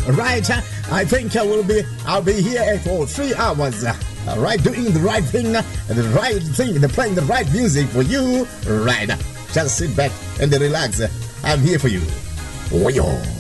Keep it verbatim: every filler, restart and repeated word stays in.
Right, uh, I think I will be, I'll be here for three hours. Uh, right, doing the right thing, uh, the right thing, the playing the right music for you. Right, just sit back and relax. I'm here for you. Oh, yo.